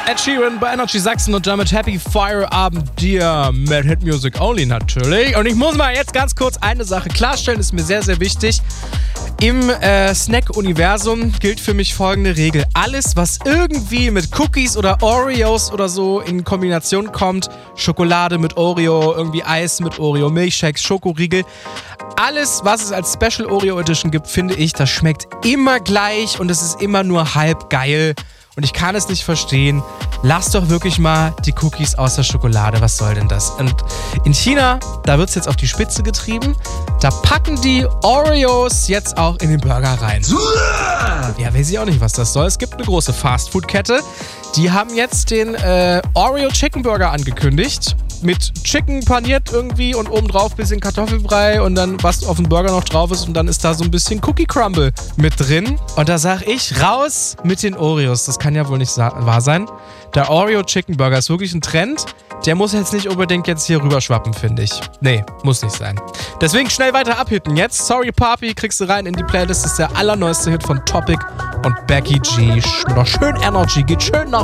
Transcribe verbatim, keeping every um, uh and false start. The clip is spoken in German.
Ed Sheeran bei Energy Sachsen und damit Happy Feierabend dir mit Hit Music Only natürlich. Und ich muss mal jetzt ganz kurz eine Sache klarstellen, ist mir sehr, sehr wichtig. Im äh, Snack-Universum gilt für mich folgende Regel. Alles, was irgendwie mit Cookies oder Oreos oder so in Kombination kommt, Schokolade mit Oreo, irgendwie Eis mit Oreo, Milchshakes, Schokoriegel, alles, was es als Special Oreo Edition gibt, finde ich, das schmeckt immer gleich und es ist immer nur halb geil. Und ich kann es nicht verstehen. Lass doch wirklich mal die Cookies aus der Schokolade. Was soll denn das? Und in China, da wird es jetzt auf die Spitze getrieben. Da packen die Oreos jetzt auch in den Burger rein. Ja, weiß ich auch nicht, was das soll. Es gibt eine große Fastfood-Kette. Die haben jetzt den äh, Oreo Chicken Burger angekündigt. Mit Chicken paniert irgendwie und obendrauf ein bisschen Kartoffelbrei und dann was auf dem Burger noch drauf ist und dann ist da so ein bisschen Cookie Crumble mit drin. Und da sag ich, raus mit den Oreos. Das kann ja wohl nicht wahr sein. Der Oreo Chicken Burger ist wirklich ein Trend. Der muss jetzt nicht unbedingt jetzt hier rüberschwappen, finde ich. Nee, muss nicht sein. Deswegen schnell weiter abhitten jetzt. Sorry Papi, kriegst du rein in die Playlist. Das ist der allerneueste Hit von Topic und Becky G. Noch schön Energy, geht schön nach